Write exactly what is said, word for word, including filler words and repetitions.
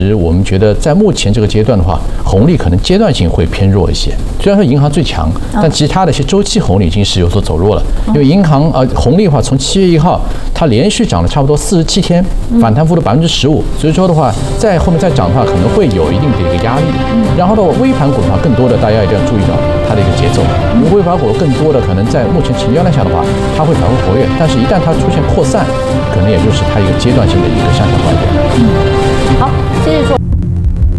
我们觉得在目前这个阶段的话，红利可能阶段性会偏弱一些。虽然说银行最强，但其他的一些周期红利已经是有所走弱了。因为银行呃红利的话，从七月一号它连续涨了差不多四十七天，反弹幅度百分之十五，所以说的话，在后面再涨的话，可能会有一定的一个压力。然后呢，微盘股的话，更多的大家一定要注意到它的一个节奏。因为微盘股更多的可能在目前成交量下的话，它会反复活跃，但是一旦它出现扩散，可能也就是它一个阶段性的一个向下拐点。 嗯，好，接着说。